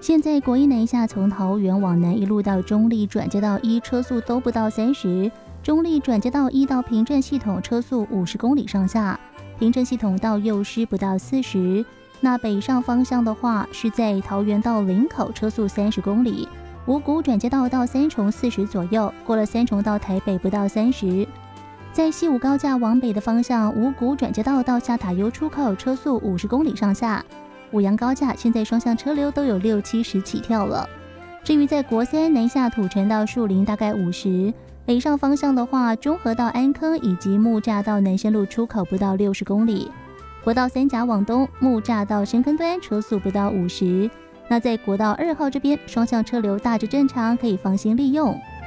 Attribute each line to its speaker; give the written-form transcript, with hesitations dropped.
Speaker 1: 现在国一南下从桃园往南一路到中立转接道1，车速都不到30，中立转接道1到平镇系统车速50公里上下，平镇系统到幼师不到40。那北上方向的话，是在桃园到林口车速30公里，五股转接道到三重40左右，过了三重到台北不到30。在西武高架往北的方向，五股转接道到下塔悠出口车速50公里上下。五杨高架现在双向车流都有60-70起跳了。至于在国三南下土城到树林大概50，北上方向的话，中和到安坑以及木栅到南深路出口不到60公里。国道三甲往东，木栅到深坑端车速不到50。那在国道2号这边，双向车流大致正常，可以放心利用。